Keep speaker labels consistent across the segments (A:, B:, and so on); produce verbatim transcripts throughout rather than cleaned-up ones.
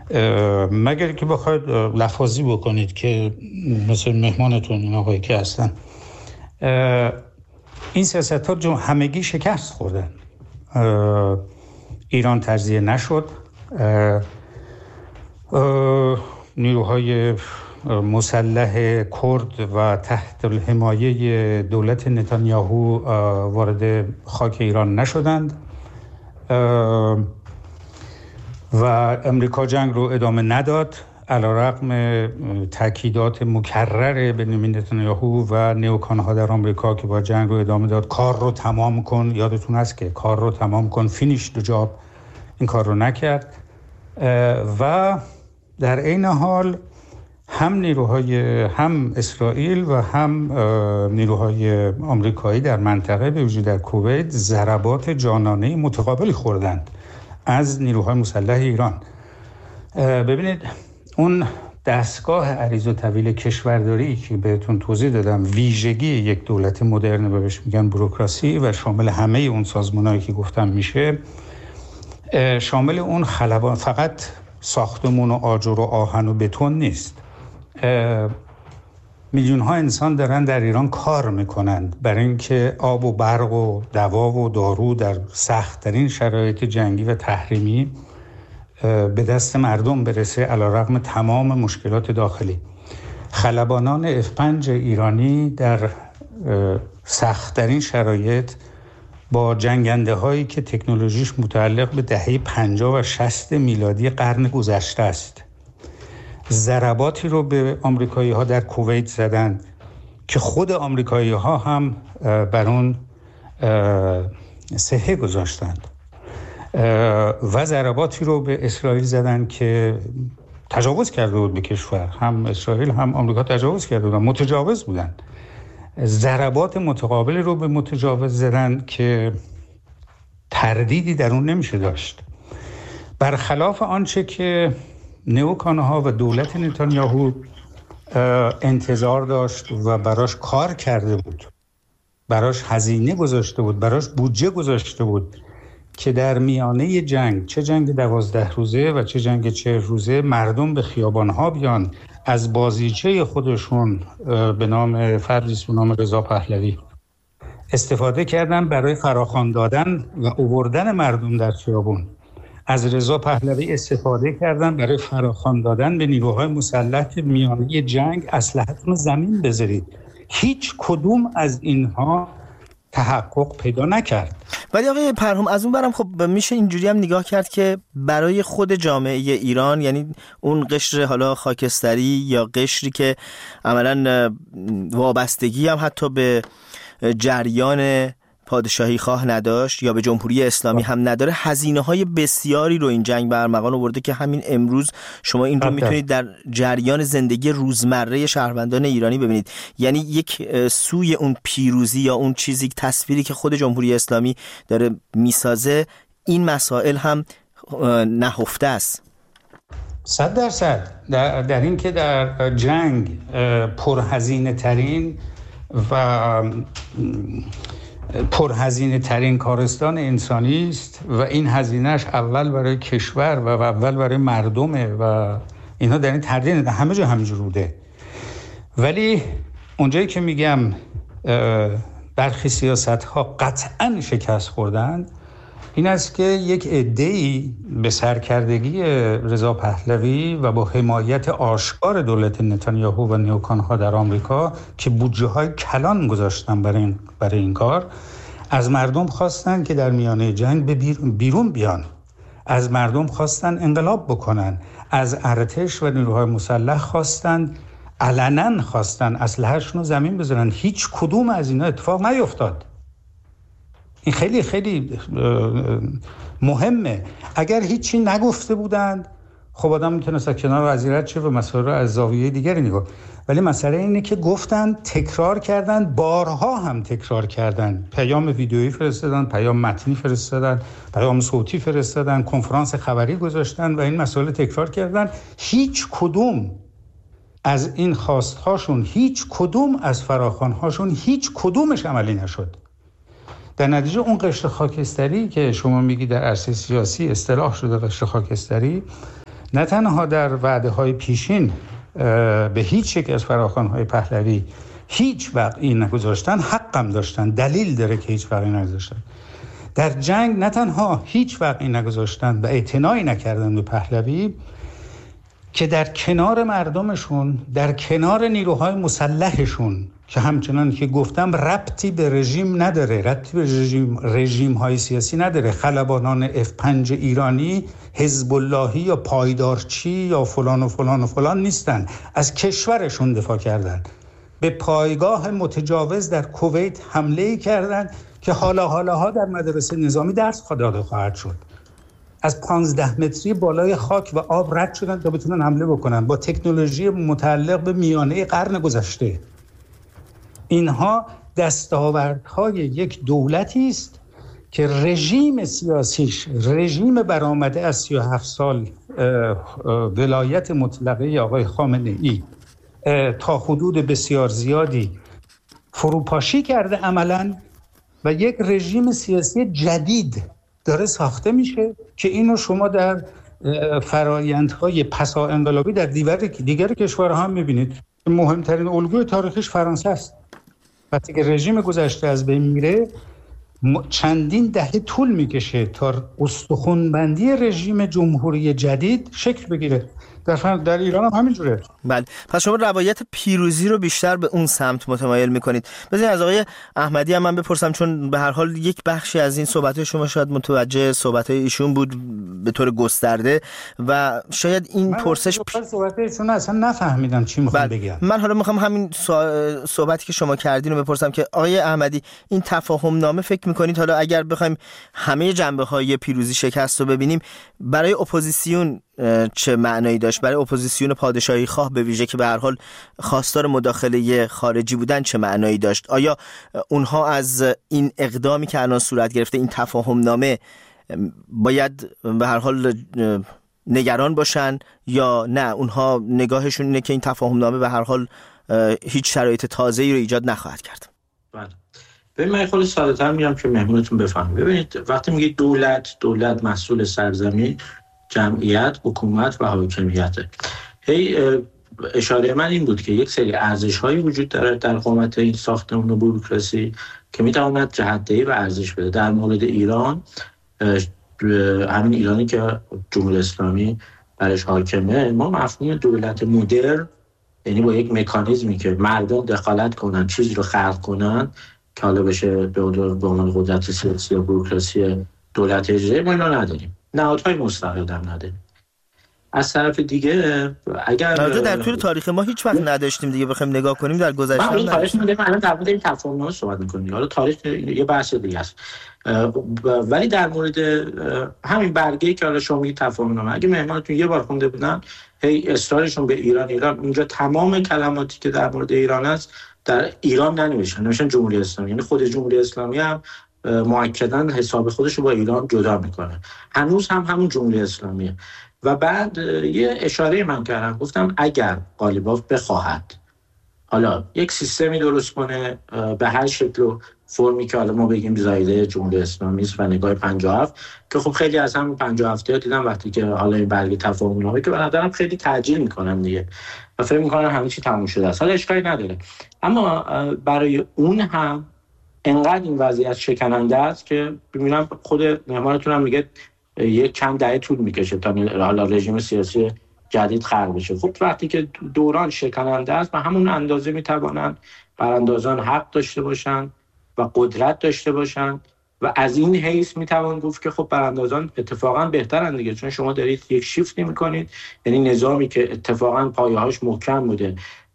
A: مگر که بخواید لفاظی بکنید که مثل مهمانتون این آقایی که هستن، این سیاست ها همگی شکست خوردن. ایران تجزیه نشد، نیروهای مسلح کرد و تحت الحمایه دولت نتانیاهو وارد خاک ایران نشدند و امریکا جنگ رو ادامه نداد، علیرغم تاکیدات مکرر بنیامین نتانیاهو و نیوکانها در آمریکا که با جنگ رو ادامه داد. کار رو تمام کن، یادتون هست که کار رو تمام کن، فینیش دو جاب، این کار رو نکرد. و در این حال هم نیروهای هم اسرائیل و هم نیروهای آمریکایی در منطقه به ویژه در کویت ضربات جانانه متقابلی خوردند از نیروهای مسلح ایران. ببینید اون دستگاه عریض و طویل کشورداری که بهتون توضیح دادم، ویژگی یک دولت مدرن بهش میگن بوروکراسی و شامل همه اون سازمانایی که گفتم میشه، شامل اون خلبان فقط ساختمون و آجر و آهن و بتون نیست. میلیون ها انسان دارن در ایران کار میکنند برای اینکه آب و برق و دوا و دارو در سخت‌ترین شرایط جنگی و تحریمی به دست مردم برسه علیرغم تمام مشکلات داخلی. خلبانان اف پنج ایرانی در سخت‌ترین شرایط با جنگنده هایی که تکنولوژیش متعلق به دهه پنجاه و شصت میلادی قرن گذشته است، ضرباتی رو به آمریکایی ها در کویت زدند که خود آمریکایی ها هم بر اون صحه گذاشتند و ضرباتی رو به اسرائیل زدند که تجاوز کرده بود به کشور. هم اسرائیل هم آمریکا تجاوز کرده بودن، متجاوز بودن. ضربات متقابلی رو به متجاوز زدن که تردیدی در اون نمیشه داشت. برخلاف آنچه که نیوکانها و دولت نتانیاهو انتظار داشت و براش کار کرده بود، براش هزینه گذاشته بود، براش بودجه گذاشته بود که در میانه جنگ، چه جنگ دوازده روزه و چه جنگ چهل روزه، مردم به خیابانها بیان، از بازیچه خودشون به نام فردی به نام رضا پهلوی استفاده کردن برای فراخوان دادن و آوردن مردم در خیابون. از رضا پهلوی استفاده کردن برای فراخوان دادن به نیروهای مسلح که میانه جنگ اسلحه‌تون رو زمین بذارید. هیچ کدوم از اینها تحقق پیدا نکرد.
B: ولی آقای پرهام از اون برم خب میشه اینجوری هم نگاه کرد که برای خود جامعه ایران، یعنی اون قشر حالا خاکستری یا قشری که عملاً وابستگی هم حتی به جریان پادشاهی خواه نداشت یا به جمهوری اسلامی هم نداره، هزینه های بسیاری رو این جنگ برمغان آورده که همین امروز شما این رو میتونید در جریان زندگی روزمره شهروندان ایرانی ببینید. یعنی یک سوی اون پیروزی یا اون چیزی تصویری که خود جمهوری اسلامی داره میسازه، این مسائل هم نهفته است.
A: صد درصد در, در این که در جنگ پرهزینه ترین و پرهزینه ترین کارستان انسانی است و این هزینهش اول برای کشور و اول برای مردمه و اینا در این تردید همه جا همینجور بوده. ولی اونجایی که میگم برخی سیاست ها قطعا شکست خوردند، این است که یک عده‌ای به سرکردگی رضا پهلوی و با حمایت آشکار دولت نتانیاهو و نیوکانها در آمریکا که بودجه های کلان گذاشتن برای این, برای این کار، از مردم خواستن که در میانه جنگ به بیرون بیان، از مردم خواستن انقلاب بکنن، از ارتش و نیروهای مسلح خواستن، علنا خواستن اسلحه‌شون رو زمین بذارن. هیچ کدوم از اینا اتفاق نیفتاد. این خیلی خیلی مهمه. اگر هیچی نگفته بودند خب آدم میتونست کنار وزیرت شه و مسائل رو از زاویه دیگری نگاه، ولی مسئله اینه که گفتن، تکرار کردن، بارها هم تکرار کردن، پیام ویدیویی فرستادن، پیام متنی فرستادن، پیام صوتی فرستادن، کنفرانس خبری گذاشتن و این مسائل تکرار کردن. هیچ کدوم از این خواستهاشون، هیچ کدوم از فراخوانهاشون، هیچ کدومش عملی نشد. در نتیجه اون قشر خاکستری که شما میگی در عرصه سیاسی اصطلاح شده قشر خاکستری، نه تنها در وعده‌های پیشین به هیچ یک از فراخوان‌های پهلوی هیچ وقت این نگذاشتن، حقم داشتن، دلیل داره که هیچ وقت این نگذاشتن. در جنگ نه تنها هیچ وقت این نگذاشتن و اعتنایی نکردن به پهلوی، که در کنار مردمشون، در کنار نیروهای مسلحشون که همچنان که گفتم ربطی به رژیم نداره، ربطی به رژیم رژیم های سیاسی نداره، خلبانان اف پنج ایرانی حزب اللهی یا پایدارچی یا فلان و فلان و فلان نیستن، از کشورشون دفاع کردن، به پایگاه متجاوز در کویت حمله کردن که حالا حالاها در مدرسه نظامی درس داده خواهد شد. از پانزده متری بالای خاک و آب رد شدن تا بتونن حمله بکنن با تکنولوژی متعلق به میانه قرن گذشته. اینها دستاوردهای یک دولتی است که رژیم سیاسیش، رژیم برآمده از سی و هفت سال ولایت مطلقه آقای خامنه ای تا حدود بسیار زیادی فروپاشی کرده عملاً و یک رژیم سیاسی جدید داره ساخته میشه که اینو شما در فرایندهای پسا انقلابی در دیگر دیگر کشورها هم میبینید. مهمترین الگوی تاریخیش فرانسه است. وقتی که رژیم گذشته از بین میره چندین دهه طول میکشه تا استخوان‌بندی رژیم جمهوری جدید شکل بگیره. در در ایران هم همینجوره.
B: بله، پس شما روایت پیروزی رو بیشتر به اون سمت متمایل میکنید. بذارید از آقای احمدی هم من بپرسم، چون به هر حال یک بخشی از این صحبت‌های شما شاید متوجه صحبت‌های ایشون بود به طور گسترده و شاید این
A: من
B: پرسش
A: من صحبت‌هایشون اصلا نفهمیدم چی میخوام بگم.
B: من حالا میخوام همین صحبتی که شما کردین رو بپرسم که آقای احمدی این تفاهم نامه فکر میکنید حالا اگر بخوایم همه جنبه‌های پیروزی شکست رو ببینیم برای اپوزیسیون چه معنایی داشت، برای اپوزیسیون پادشاهی خواه به ویژه که به هر حال خواستار مداخله خارجی بودن چه معنایی داشت؟ آیا اونها از این اقدامی که الان صورت گرفته، این تفاهم نامه، باید به هر حال نگران باشن یا نه اونها نگاهشون اینه که این تفاهم نامه به هر حال هیچ شرایط تازه‌ای رو ایجاد نخواهد کرد؟
C: بله. ببین من خیلی ساده‌تر میگم که مهمونتون بفهمه. ببینید وقتی میگید دولت، دولت مسئول سرزمین، جمعیت، حکومت و حاکمیته. هی اشاره من این بود که یک سری ارزش‌هایی وجود داره در قامت این ساختمان بوروکراسی که میتواند جهت‌دهی و ارزش بده. در مورد ایران، همین ایرانی که جمهوری اسلامی برش حاکمه، ما مفهوم دولت مدرن، یعنی با یک مکانیزمی که مردم دخالت کنن، چیزی رو خلق کنن که حالا بشه به عنوان قدرت سیاسی یا بوروکراسی دولت اجرایی، ما اینو نداریم. نهادهای مستقل هم نداریم. از طرف دیگه اگر
B: در طول تاریخ ما هیچ وقت نداشتیم دیگه، بخوایم نگاه کنیم در گذشته
C: ما تاریخ میگیم الان در مورد این تفاهم نامه صحبت می‌کنیم. حالا تاریخ یه بحث دیگه است. ولی در مورد همین برگه‌ای که حالا شما میگید تفاهم نامه، اگه مهمانتون یه بار خونده بودن، هی اصرارشون به ایران ایران اینجا تمام کلماتی که در مورد ایران است در ایران ننوشتن، نوشتن جمهوری اسلامی. یعنی خود جمهوری اسلامی هم مؤکداً حساب خودش رو با ایران جدا میکنه. هنوز هم همون جمهوری اسلامیه. و بعد یه اشاره من کردم، گفتم اگر قالیباف بخواهد حالا یک سیستمی درست کنه به هر شکل و فرمی که حالا ما بگیم زایده جمهوری اسلامی است و نگاه پنجاه و هفت، که خب خیلی از همین پنجاه و هفت ها دیدم وقتی که حالا این برگ تفاهم نامه که به نظرم خیلی تعجیل میکنن دیگه و فکر میکنن همه چی تموم شده است. حالا اشکالی نداره، اما برای اون هم انقدر این وضعیت شکننده است که ببینم خود مهمانتون هم میگه یک چند دهه طول میکشه تا حالا رژیم سیاسی جدید خلق بشه. خب وقتی که دوران شکننده است و همون اندازه میتوانند براندازان حق داشته باشند و قدرت داشته باشند و از این حیث میتوان گفت که خب براندازان اتفاقا بهترن دیگه، چون شما دارید یک شیفتی میکنید، یعنی نظامی که اتفاقا پایه‌هاش محکم بوده،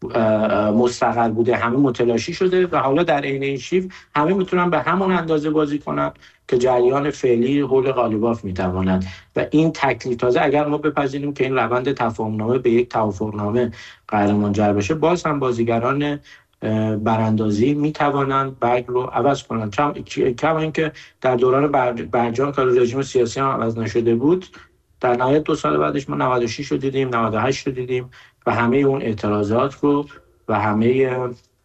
C: مستقر بوده، همه متلاشی شده و حالا در عین این شیفت همه میتونن به همون اندازه بازی کنن که جریان فعلی حول قالیباف میتوانند. و این تکلیف تازه اگر ما بپذیریم که این روند تفاهم نامه به یک توافق قرار منجر بشه، باز هم بازیگران براندازی میتوانند برگ رو عوض کنند. کما اینکه در دوران برجام که رژیم سیاسی هم عوض نشده بود، در نهایت دو سال بعدش ما نود و شش رو دیدیم، نود و هشت رو دیدیم و همه اون اعتراضات رو و همه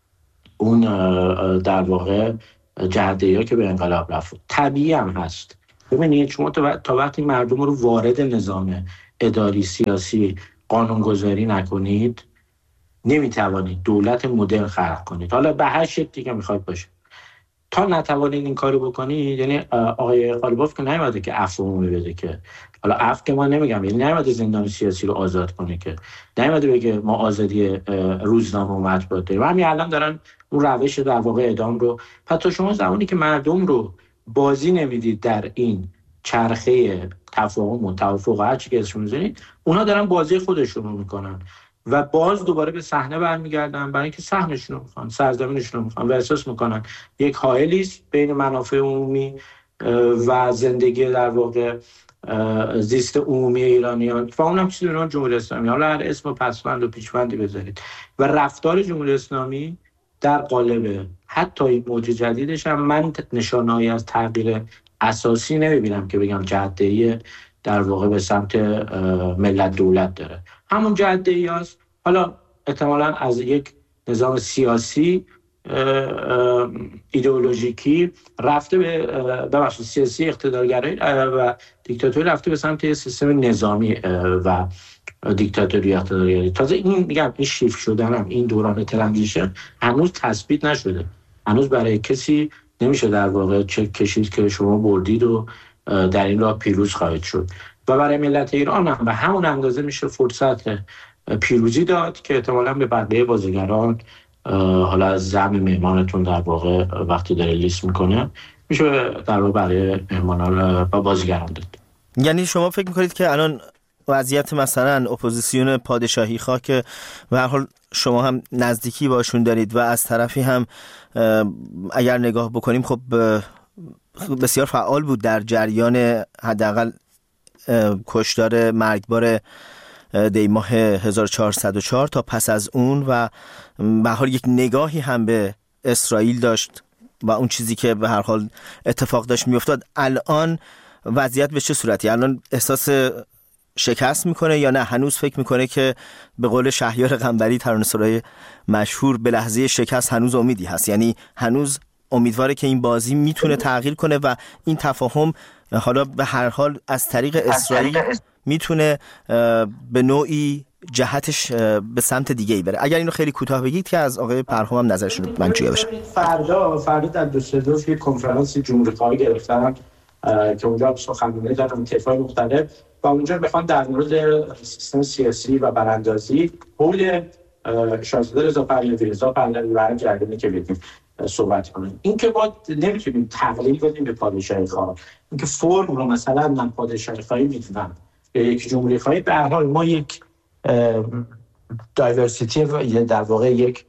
C: اون در واقع جهت‌دهی‌ها که به انقلاب رفت. طبیعی هم هست. ببینید شما تا وقتی مردم رو وارد نظام اداری سیاسی قانونگذاری نکنید نمیتوانید دولت مدرن خلق کنید، حالا به هر شکلی دیگه میخواید باشه. تا نتوانید این کارو بکنید، یعنی آقای قالیباف که نیومده که عفو عمومی بده، که حالا عفو که من نمیگم، یعنی نیومده زندان سیاسی رو آزاد کنه، که نیومده بگه ما آزادی روزنامه و مطبوعات داریم. همین الان دارن اون روش در واقع اعدام رو. پس تا شما زمانی که مردم رو بازی نمیدید در این چرخه تفاهم و توافق هر چی که اسمش میذارید، اونا دارن بازی خودشون رو میکنن و باز دوباره به صحنه برمیگردن برای اینکه سهمشون رو میخوان، سرزمینشون رو میخوان و احساس میکنن یک حائلی است بین منافع عمومی و زندگی در واقع زیست عمومی ایرانیان و اونم چیزی به نام جمهوری اسلامی. حالا هر اسم و پسوند و پیشوندی بذارید و رفتار جمهوری اسلامی در قالب حتی این موج جدیدش هم من نشانه‌ای از تغییر اساسی نمیبینم که بگم جهت‌دهی در واقع به سمت ملت دولت داره. همون جهت‌دهی هست، حالا احتمالاً از یک نظام سیاسی ایدئولوژیکی رفته به ببخشید سیاسی اقتدارگرایی و دیکتاتوری رفته به سمت سیستم نظامی و دیکتاتوری اقتدارگرایی. تازه این میگم این شیفت شدن هم این دوران ترانزیشن هنوز تثبیت نشده، هنوز برای کسی نمیشه در واقع چک کشید که شما بردید و در این راه پیروز خواهید شد و برای ملت ایران هم به همون اندازه میشه فرصت پیروزی داد که احتمالاً به بقیه بازیگران، حالا از زعم مهمانتون در واقع وقتی داره لیست میکنه، میشه در واقع برای مهمانان با بازیگران داد.
B: یعنی شما فکر میکنید که الان وضعیت مثلا اپوزیسیون پادشاهی خواه که به هر حال شما هم نزدیکی باشون دارید و از طرفی هم اگر نگاه بکنیم خب بسیار فعال بود در جریان حداقل کشتار مرگبار دی ماه هزار و چهارصد و چهار تا پس از اون و به هر حال یک نگاهی هم به اسرائیل داشت و اون چیزی که به هر حال اتفاق داشت میافتاد. الان وضعیت به چه صورتی؟ الان احساس شکست میکنه یا نه هنوز فکر میکنه که به قول شهریار قنبری ترانه‌سرای مشهور به لحظه شکست هنوز امیدی هست؟ یعنی هنوز امیدواره که این بازی میتونه تغییر کنه و این تفاهم حالا به هر حال از طریق اسرائیل میتونه به نوعی جهتش به سمت دیگه ای بره. اگر اینو خیلی کوتاه بگید که از آقای پرهام هم نظرشون رو من جویا بشه.
C: فردا فردا در دوسلدورف یک کنفرانس جمهوری خواهی گرفتن که اونجا سخنرانی دارن طیف‌های مختلف و اونجا میخوان در مورد سیستم سیاسی و براندازی حول شاهزاده رضا پهلوی رضا پهلوی و جریانی که بدیم صحبت کنیم. این که ما نمیتونیم تقلیل بدیم به پادشاهی خواه، این که فرم رو مثلا من پادشاهی خواهی میتونم یا یک جمهوری خواهی، به هر حال ما یک دایورسیتی در واقع یک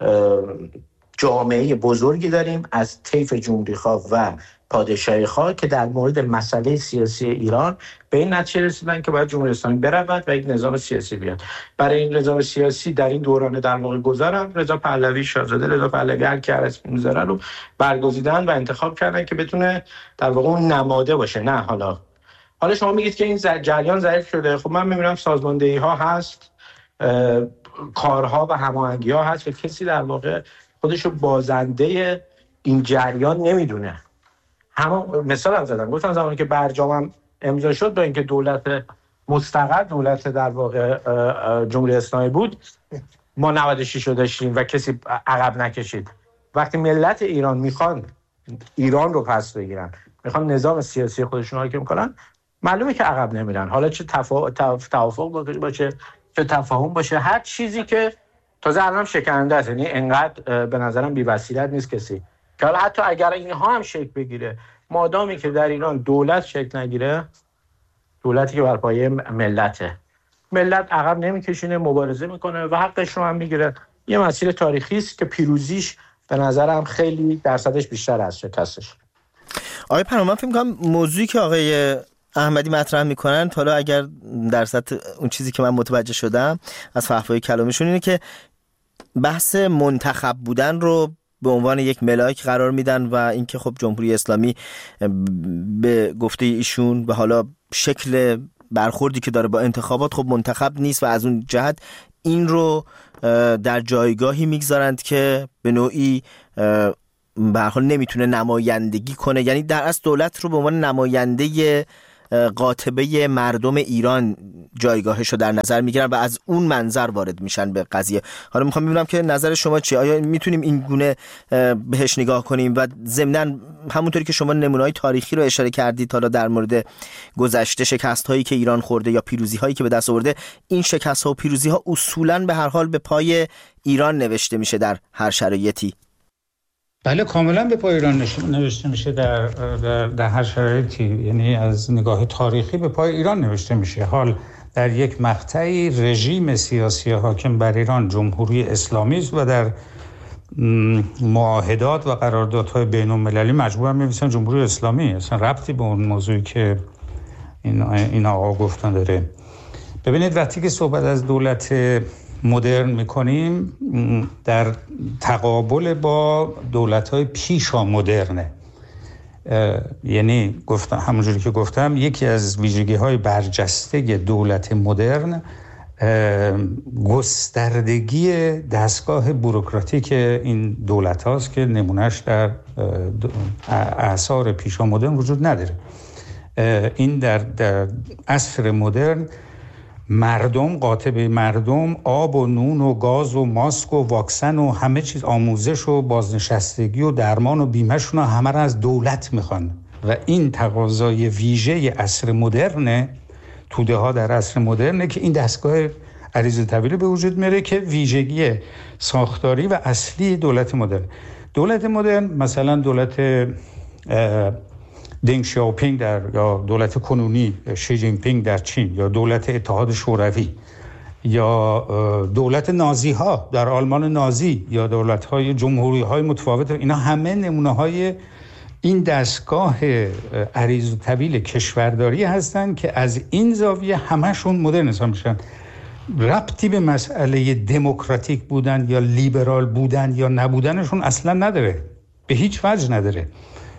C: جامعه بزرگی داریم از طیف جمهوری خواه و پادشاهی خواه که در مورد مسئله سیاسی ایران به این نتیجه رسیدن که باید جمهوری اسلامی برود و یک نظام سیاسی بیاد. برای این نظام سیاسی در این دوران در واقع گذرم رضا پهلوی شاهزاده رضا پهلوی هر کی اسم میذاره رو برگزیدن و انتخاب کردن که بتونه در واقع اون نماده باشه. نه حالا حالا شما میگید که این جریان ضعیف شده. خب من میبینم سازماندهی ها هست، کارها و هماهنگی ها هست که کسی در واقع خودشو بازنده این جریان نمیدونه. همون مثال هم زدم، گفتم زمانی که برجام امضا شد با اینکه دولت مستقر دولت در واقع جمهوری اسلامی بود ما نود و شش رو داشتیم و کسی عقب نکشید. وقتی ملت ایران میخوان ایران رو پس بگیرن، میخوان نظام سیاسی خودشون حاکم کنن، معلومه که عقب نمیرن. حالا چه تفا... تف... توافق باشه چه تفاهم باشه، هر چیزی که تازه الان شکننده است، یعنی انقدر به نظرم بی وسیلت نیست کسی که حالا حتی اگر اینها هم شکل بگیره، مادامی که در ایران دولت شکل نگیره، دولتی که بر پایه ملته، ملت عقب نمیکشینه، مبارزه میکنه و حقش رو هم میگیره. یه مسیر تاریخی است که پیروزیش به نظرم خیلی درصدش بیشتر از شکستش.
B: آقای پرهام، من فکر می‌کنم موضوعی که آقای احمدی مطرح میکنن، حالا اگر درصد اون چیزی که من متوجه شدم از فحوای کلامشون اینه که بحث منتخب بودن رو به عنوان یک ملاک قرار میدن و اینکه خب جمهوری اسلامی به گفته ایشون به حالا شکل برخوردی که داره با انتخابات خب منتخب نیست و از اون جهت این رو در جایگاهی میگذارند که به نوعی به هر حال نمیتونه نمایندگی کنه. یعنی در اصل دولت رو به عنوان نماینده قاطبه مردم ایران جایگاهش رو در نظر میگیرن و از اون منظر وارد میشن به قضیه. حالا میخوام ببینم که نظر شما چیه؟ آیا میتونیم این گونه بهش نگاه کنیم و ضمناً همونطوری که شما نمونه‌های تاریخی رو اشاره کردید حالا در مورد گذشته شکست‌هایی که ایران خورده یا پیروزی‌هایی که به دست آورده، این شکست‌ها و پیروزی‌ها اصولاً به هر حال به پای ایران نوشته میشه در هر شرایطی؟
A: بله کاملا به پای ایران نوشته میشه در, در, در هر شرایطی، یعنی از نگاه تاریخی به پای ایران نوشته میشه. حال در یک مقطعی رژیم سیاسی حاکم بر ایران جمهوری اسلامی است و در معاهدات و قراردادهای بین المللی مجبور هم می‌نویسن جمهوری اسلامی، اصلا ربطی به اون موضوعی که این این آقا گفتن داره. ببینید وقتی که صحبت از دولت مدرن میکنیم در تقابل با دولت‌های پیشا مدرنه، یعنی گفتم همونجوری که گفتم یکی از ویژگی‌های برجسته دولت مدرن گستردگی دستگاه بوروکراتیک این دولت هاست که نمونهش در اعصار پیشا مدرن وجود نداره. این در, در عصر مدرن مردم، قاطبه مردم، آب و نون و گاز و ماسک و واکسن و همه چیز، آموزش و بازنشستگی و درمان و بیمه‌شون همه را از دولت میخوان و این تقاضای ویژه عصر مدرنه، توده ها در عصر مدرنه که این دستگاه عریض طویل به وجود میاره که ویژگی ساختاری و اصلی دولت مدرن. دولت مدرن مثلا دولت دنگ شیاوپینگ در یا دولت کنونی شی جین پینگ در چین یا دولت اتحاد شوروی یا دولت نازی ها در آلمان نازی یا دولت های جمهوری های متفاوت، اینا همه نمونه های این دستگاه عریض و طویل کشورداری هستن که از این زاویه همشون مدرن حساب میشن. ربطی به مسئله دموکراتیک بودن یا لیبرال بودن یا نبودنشون اصلا نداره، به هیچ وجه نداره.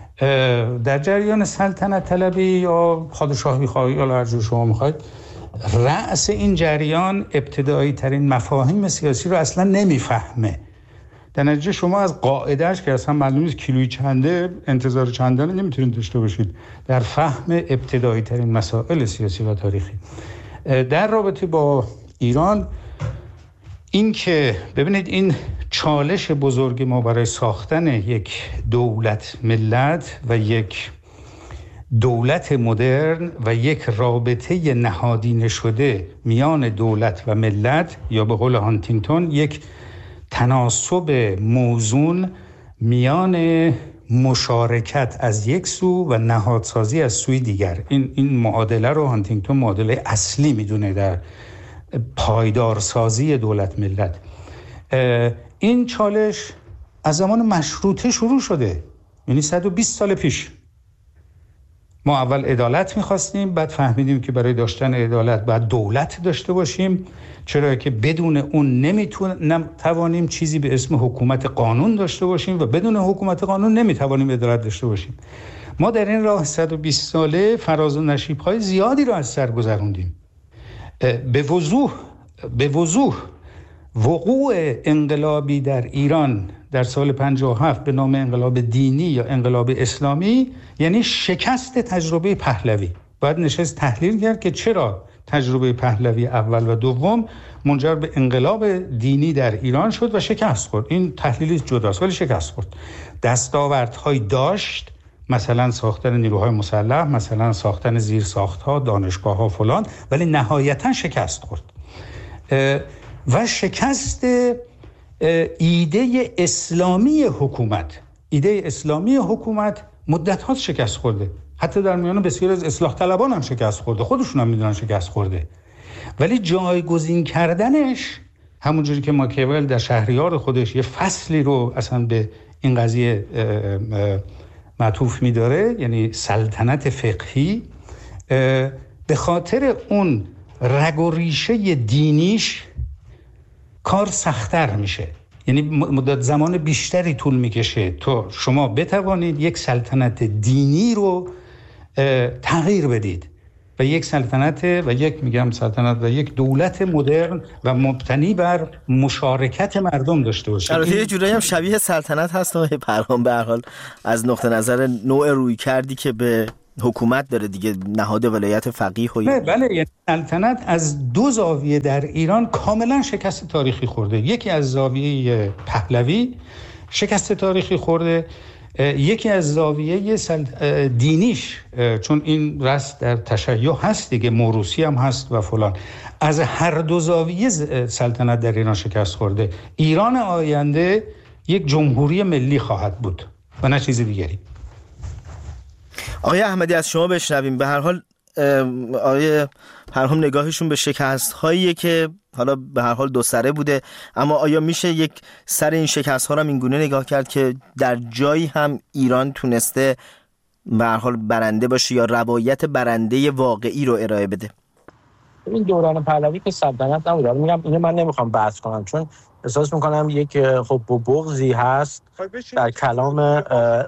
A: در جریان سلطنت طلبی یا پادشاهی خواهی یا هر جور شما میخواید، رأس این جریان ابتدایی ترین مفاهیم سیاسی رو اصلا نمیفهمه. در نتیجه شما از قاعدهش که اصلا معلوم نیست کیلویی چنده، انتظار چنده نمیتونید داشته باشید در فهم ابتدایی ترین مسائل سیاسی و تاریخی. در رابطه با ایران این که ببینید این چالش بزرگ ما برای ساختن یک دولت ملت و یک دولت مدرن و یک رابطه نهادینه شده میان دولت و ملت، یا به قول هانتینگتون یک تناسب موزون میان مشارکت از یک سو و نهادسازی از سوی دیگر، این این معادله رو هانتینگتون معادله اصلی میدونه در پایدارسازی دولت ملت. این چالش از زمان مشروطه شروع شده، یعنی صد و بیست سال پیش. ما اول عدالت می‌خواستیم، بعد فهمیدیم که برای داشتن عدالت باید دولت داشته باشیم، چرا که بدون اون نمیتوانیم چیزی به اسم حکومت قانون داشته باشیم و بدون حکومت قانون نمیتوانیم عدالت داشته باشیم. ما در این راه صد و بیست ساله فراز و نشیب‌های زیادی رو از سر گذروندیم. به وضوح به وضوح وقوع انقلابی در ایران در سال پنجاه و هفت به نام انقلاب دینی یا انقلاب اسلامی یعنی شکست تجربه پهلوی. باید نشست تحلیل کرد که چرا تجربه پهلوی اول و دوم منجر به انقلاب دینی در ایران شد و شکست خورد. این تحلیلی جداست، ولی شکست خورد. دستاوردهای داشت، مثلا ساختن نیروهای مسلح، مثلا ساختن زیرساخت‌ها، دانشگاه‌ها فلان، ولی نهایتاً شکست خورد. و شکست ایده اسلامی حکومت ایده اسلامی حکومت مدت‌ها شکست خورده، حتی در میان بسیار از اصلاح طلبان هم شکست خورده، خودشون هم میدونن شکست خورده، ولی جایگزین کردنش همونجوری که ماکیاول در شهریار خودش یه فصلی رو اصلا به این قضیه معطوف می‌داره، یعنی سلطنت فقهی، به خاطر اون رگ و ریشه دینیش کار سخت‌تر میشه، یعنی مدت زمان بیشتری طول میکشه تا شما بتوانید یک سلطنت دینی رو تغییر بدید و یک سلطنت و یک میگم سلطنت و یک دولت مدرن و مبتنی بر مشارکت مردم داشته باشید.
B: البته یه جورایی هم شبیه سلطنت هست و پرهام به هر حال از نقطه نظر نوع روی کردی که به حکومت داره دیگه، نهاد ولایت فقیه و
A: بله بله، یعنی سلطنت از دو زاویه در ایران کاملا شکست تاریخی خورده. یکی از زاویه پهلوی شکست تاریخی خورده، یکی از زاویه سل... دینیش، چون این رسم در تشیع هست دیگه، موروثی هم هست و فلان. از هر دو زاویه سلطنت در ایران شکست خورده. ایران آینده یک جمهوری ملی خواهد بود و نه چیز دیگری.
B: آقای احمدی از شما بشنویم. به هر حال آقای پرهام نگاهشون به شکست هاییه که حالا به هر حال دو سره بوده، اما آیا میشه یک سر این شکست ها رو هم اینگونه نگاه کرد که در جایی هم ایران تونسته به هر حال برنده باشه یا روایت برنده واقعی رو ارائه بده؟
C: این دوران پهلوی که سلطنت نبود، میگم اینو من نمیخوام بحث کنم چون احساس میکنم یک خب بغضی هست در کلام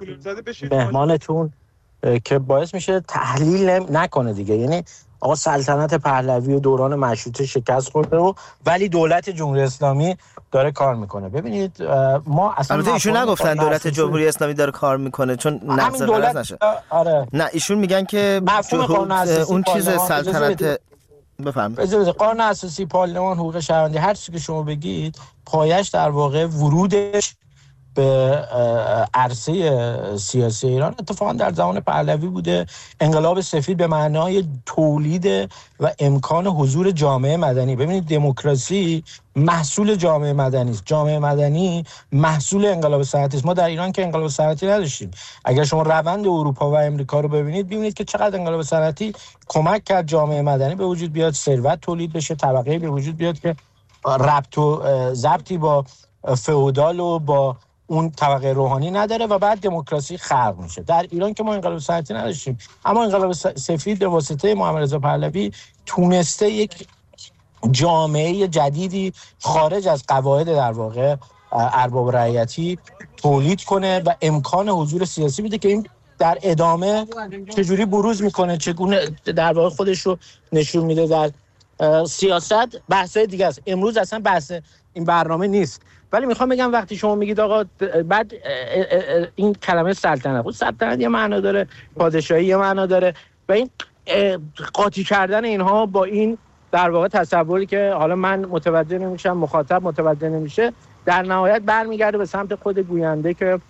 C: مهمانتون که باعث میشه تحلیل نکنه دیگه. یعنی آقا سلطنت پهلوی و دوران مشروطه شکست خورده و ولی دولت جمهوری اسلامی داره کار میکنه. ببینید ما اصلا
B: البته ایشون نگفتن دولت جمهوری اسلامی داره کار میکنه چون نقص غلط نشه.
C: آره.
B: نه ایشون میگن که اون چیز سلطنت
C: بفرمایید. قانون اساسی، پارلمان، حقوق شهروندی، هر چیزی که شما بگید پایش در واقع ورودش به عرصه سیاسی ایران اتفاقا در زمان پهلوی بوده. انقلاب سفید به معنای تولید و امکان حضور جامعه مدنی. ببینید دموکراسی محصول جامعه مدنی است، جامعه مدنی محصول انقلاب صنعتی است. ما در ایران که انقلاب صنعتی نداشتیم. اگر شما روند اروپا و امریکا رو ببینید ببینید که چقدر انقلاب صنعتی کمک کرد جامعه مدنی به وجود بیاد، ثروت تولید بشه، طبقه به وجود بیاد که ربط و ضبطی با فئودال و با اون طبقه روحانی نداره و بعد دموکراسی خلق میشه. در ایران که ما انقلاب صنعتی نداشتیم، اما انقلاب سفید به واسطه محمد رضا پهلوی تونسته یک جامعه جدیدی خارج از قواعد در واقع ارباب رعیتی تولید کنه و امکان حضور سیاسی بده که این در ادامه چجوری بروز میکنه، چگونه در واقع خودش رو نشون میده در سیاست. بحثای دیگه است، امروز اصلا بحث این برنامه نیست. ولی میخوام بگم وقتی شما میگید آقا بعد این کلمه سلطنت، خود سلطنت یه معنا داره، پادشاهی یه معنا داره و این قاطی کردن اینها با این در واقع تصوری که حالا من متوجه نمیشم، مخاطب متوجه نمیشه، در نهایت برمیگرده به سمت خود گوینده که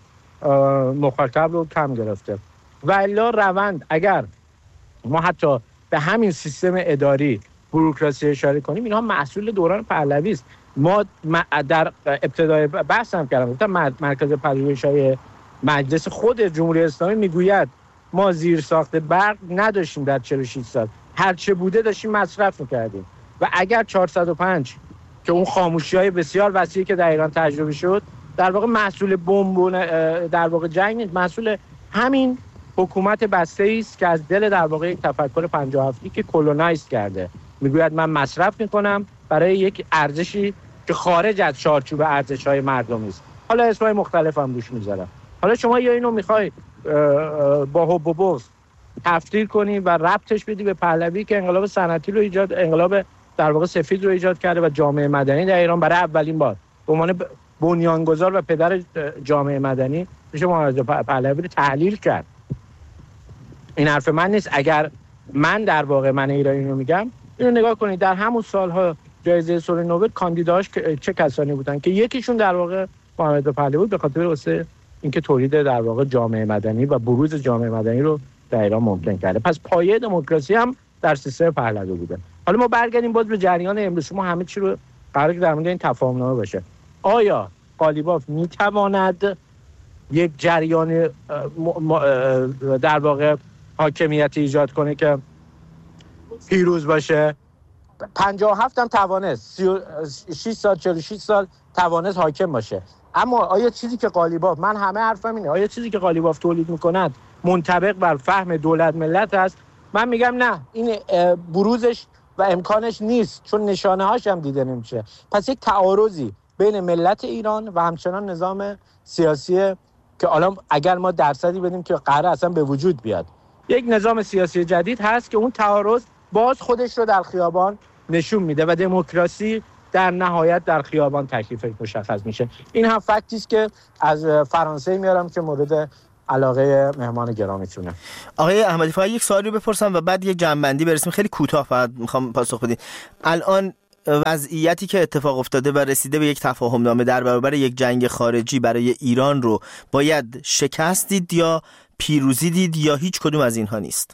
C: مخاطب رو کم گرفته. و الا روند اگر ما حتی به همین سیستم اداری بوروکراسی اشاره کنیم، اینها محصول دوران پهلوی است. ما در ابتدای بحث هم کردم، گفتم مرکز پژوهش‌های مجلس خود جمهوری اسلامی میگوید ما زیر ساخت برق نداشتیم در چهل و شش سال، هر چه بوده داشتیم مصرف میکردیم و اگر چهارصد و پنج که اون خاموشی‌های بسیار وسیعی که در ایران تجربه شد در واقع محصول بمب در واقع جنگ نیست، محصول همین حکومت بسته‌ای است که از دل در واقع یک تفکر پنجاه و هفتی که کلونایز کرده میگوید من مصرف میکنم برای یک ارزشی که خارج از چارچوب ارزش‌های مردمی است. حالا اسمای مختلف هم روش میذارم. حالا شما یا اینو میخوای با حب و بغض تفسیر کنی و ربطش بدی به پهلوی که انقلاب صنعتی رو ایجاد، انقلاب در واقع سفید رو ایجاد کرده و جامعه مدنی در ایران برای اولین بار به عنوان بنیانگذار و پدر جامعه مدنی میشه محمد پهلوی رو تحلیل کرد. این حرف من نیست. اگر من در واقع من ایرانی رو میگم، اینو نگاه کنید در همون سالها جایزه صلح نوبل کاندیداش چه کسانی بودن که یکیشون در واقع محمد پهلوی به خاطر واسه اینکه تولید در واقع جامعه مدنی و بروز جامعه مدنی رو در ایران ممکن کرده. پس پایه دموکراسی هم در سیستم پهلوی بوده. حالا ما برگردیم باز به جریان امروز. ما همه چی رو قرار در مورد این تفاهم‌نامه باشه. آیا قالیباف میتواند یک جریان در واقع حاکمیتی ایجاد کنه که پیروز باشه؟ پنجاه و هفت هم توانست، سی و شش سال چهل و شش سال توانست حاکم باشه. اما آیا چیزی که قالیباف، من همه حرفم اینه، آیا چیزی که قالیباف تولید میکند منطبق بر فهم دولت ملت است؟ من میگم نه، این بروزش و امکانش نیست، چون نشانه هاش هم دیده نمیشه. پس یک تعارضی بین ملت ایران و همچنان نظام سیاسی که الان اگر ما درصدی بدیم که قراره اصلا به وجود بیاد، یک نظام سیاسی جدید هست که اون تعارض باز خودش رو در خیابان نشون میده و دموکراسی در نهایت در خیابان تکلیفش مشخص میشه. این هم فکتی است که از فرانسه میارم که مورد علاقه مهمان گرامیتونه.
B: آقای احمدی فقط یک سوالی رو بپرسم و بعد یک جنبندی برسیم، خیلی کوتاه فقط میخوام پاسخ بدید. الان وضعیتی که اتفاق افتاده و رسیده به یک تفاهم نامه در برابر یک جنگ خارجی برای ایران رو باید شکست دید یا پیروزی دید یا هیچ کدوم از اینها نیست؟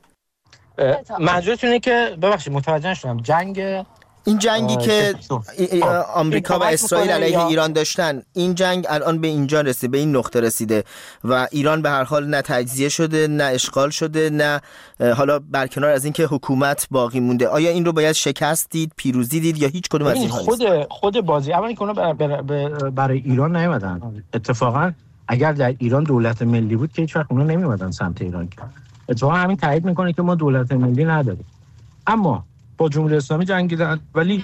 C: منظورتونه که ببخشید متوجه نشدم. جنگ
B: این جنگی که آمریکا و اسرائیل علیه یا... ایران داشتن، این جنگ الان به اینجا رسیده، به این نقطه رسیده و ایران به هر حال نه تجزیه شده نه اشغال شده نه حالا برکنار از این که حکومت باقی مونده. آیا این رو باید شکست دید، پیروزی دید یا هیچ کدوم از اینها نیست؟
C: خود خود بازی اولی که اونا برای, برای ایران نیومدن. اتفاقا اگر در ایران دولت ملی بود که هیچ وقت اونا نمیومدن سمت ایران. اتفاقا همین تایید میکنه که ما دولت ملی نداریم. اما با جمهوری اسلامی جنگیدن، ولی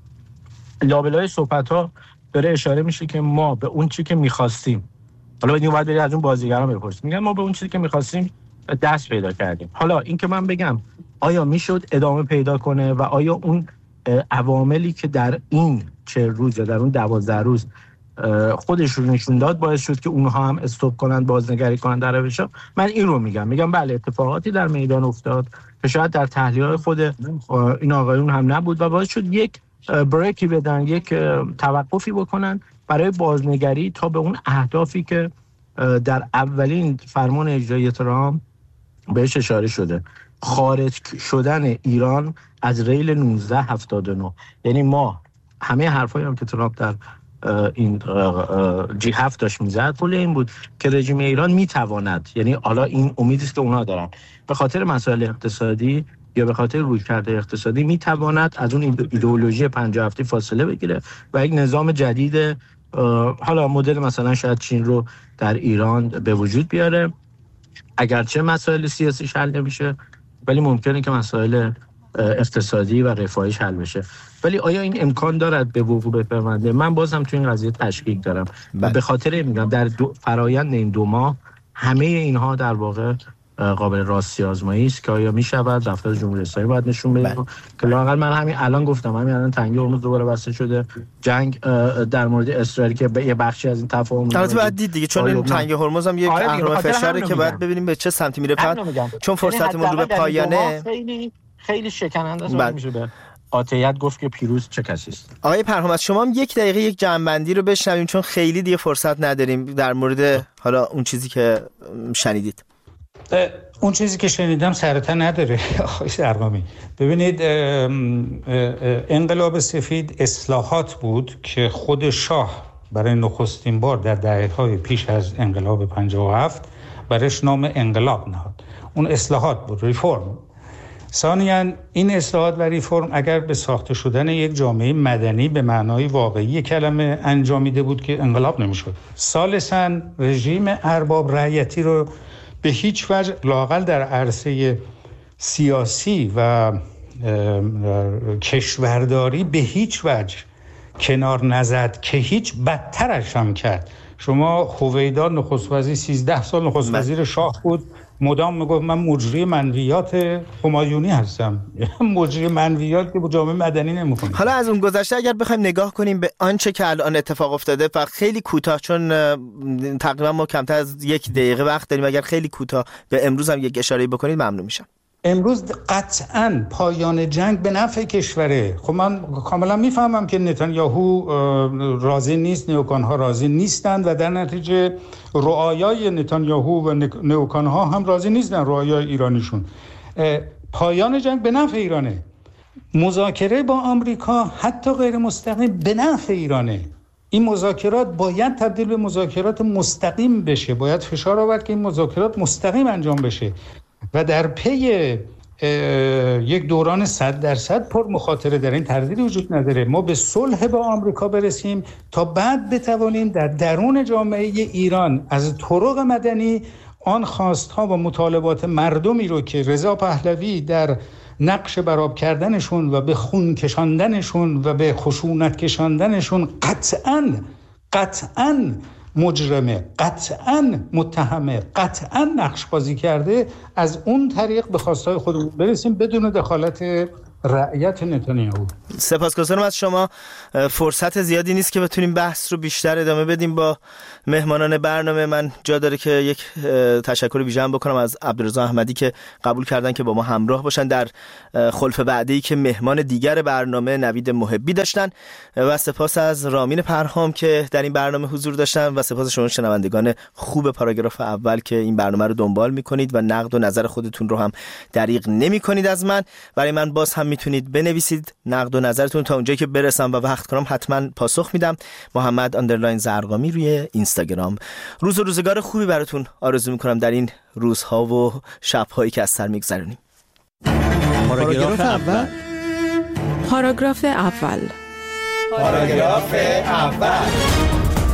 C: لابلای صحبت‌ها داره اشاره میشه که ما به اون چیزی که می‌خواستیم، حالا بدین باید برید از اون بازیگران بپرسید، میگن ما به اون چیزی که می‌خواستیم دست پیدا کردیم. حالا این که من بگم آیا میشد ادامه پیدا کنه و آیا اون عواملی که در این چه روز یا در اون دوازده روز خودش رو نشون داد باعث شد که اونها هم استاپ کنن، بازنگری کنن در روشا، من این رو میگم میگم بله اتفاقاتی در میدان افتاد که شاید در تحلیل‌های خود این آقایون هم نبود و باعث شد یک بریکی بدن، یک توقفی بکنن برای بازنگری تا به اون اهدافی که در اولین فرمان اجرایی ترامپ بهش اشاره شده، خارج شدن ایران از ریل نوزده هفتاد و نه. یعنی ما همه حرفایی هم که ترامپ در این جی هفت داشت میزد کل این بود که رژیم ایران میتواند، یعنی حالا این امیدی است که اونا دارن، به خاطر مسائل اقتصادی یا به خاطر رویکرد اقتصادی میتواند از اون ایدئولوژی پنجاه هفته فاصله بگیره و یک نظام جدید، حالا مدل مثلا شاید چین رو در ایران به وجود بیاره. اگرچه مسائل سیاسی حل نمیشه ولی ممکنه که مسائل اقتصادی و رفاهیش حل بشه. ولی آیا این امکان دارد به وقوع بپیونده؟ من بازم تو این قضیه تشکیک دارم و به خاطر میگم در دو فرایند این دو ماه همه اینها در واقع قابل راستی آزمایی است که آیا میشود رفتار جمهوری اسلامی باید نشون بده که لااقل من همین الان گفتم، همین الان تنگه هرمز دوباره بسته شده، جنگ در مورد اسرائیل که یه بخشی از این تفاهم
B: البته باید دید دیگه، چون این تنگه هرمز هم یک اهرم فشاره که باید ببینیم به چه سمتی میره، چون فرصتمون رو به پایانه
C: خیلی خیلی شکننده است. میشه به قاطعیت گفت که پیروز چه کسی است.
B: آقای پرهام از شما هم یک دقیقه یک جنبندی رو بشنویم چون خیلی دیگه فرصت نداریم در مورد حالا اون چیزی که شنیدید.
A: اون چیزی که شنیدم سرتا نداره آقای ارقامی. ببینید انقلاب سفید اصلاحات بود که خود شاه برای نخستین بار در دهه‌های پیش از انقلاب پنجاه و هفت برایش نام انقلاب نهاد. اون اصلاحات بود، ریفرم. ثانیاً این اصلاحات و ریفرم اگر به ساخته شدن یک جامعه مدنی به معنای واقعی کلمه انجامیده بود که انقلاب نمیشد. ثالثاً رژیم ارباب رعیتی رو به هیچ وجه لااقل در عرصه سیاسی و کشورداری به هیچ وجه کنار نزد که هیچ بدترش هم کرد. شما هویدا نخست وزیر سیزده سال نخست وزیر شاه بود، مدام میگفت من مجری منویات همایونی هستم. مجری منویات که با جامعه مدنی نمی‌کنه.
B: حالا از اون گذشته اگر بخوایم نگاه کنیم به آنچه که الان اتفاق افتاده، فقط خیلی کوتاه چون تقریبا ما کمتر از یک دقیقه وقت داریم، اگر خیلی کوتاه به امروز هم یک اشاره بکنید ممنون میشم.
A: امروز قطعاً پایان جنگ به نفع کشوره. خب من کاملا میفهمم که نتانیاهو راضی نیست، نیوکانها راضی نیستند و در نتیجه رعایای نتانیاهو و نیوکانها هم راضی نیستن، رعایای ایرانیشون. پایان جنگ به نفع ایرانه. مذاکره با آمریکا حتی غیر مستقیم به نفع ایرانه. این مذاکرات باید تبدیل به مذاکرات مستقیم بشه، باید فشار آورد که این مذاکرات مستقیم انجام بشه و در پی یک دوران صد درصد پر مخاطره در این تردیدی وجود نداره ما به صلح با آمریکا برسیم تا بعد بتوانیم در درون جامعه ایران از طرق مدنی آن خواستها و مطالبات مردمی رو که رضا پهلوی در نقش برآب کردنشون و به خون کشاندنشون و به خشونت کشاندنشون قطعاً قطعاً مجرمه، قطعاً متهمه، قطعاً نقش بازی کرده، از اون طریق به خواستهای خودمون برسیم بدون دخالت رعیت نتانیاهو.
B: سپاسگزارم از شما. فرصت زیادی نیست که بتونیم بحث رو بیشتر ادامه بدیم با مهمانان برنامه. من جا داره که یک تشکر ویژه بکنم از عبدالرضا احمدی که قبول کردن که با ما همراه باشن در خلف بعدی که مهمان دیگر برنامه نوید محبی داشتن، و سپاس از رامین پرهام که در این برنامه حضور داشتن، و سپاس شما شنوندگان خوب پاراگراف اول که این برنامه رو دنبال میکنید و نقد و نظر خودتون رو هم دریغ نمیکنید از من. برای من باز هم میتونید بنویسید نقد و نظرتون، تا اونجایی که برسم و وقت کنم حتما پاسخ میدم. محمد اندرلاین زرقامی روی اینستاگرام. روز و روزگار خوبی براتون آرزو میکنم در این روزها و شبهایی که از سر میگذرونیم.
D: پاراگراف اول.
E: پاراگراف اول.
D: پاراگراف اول.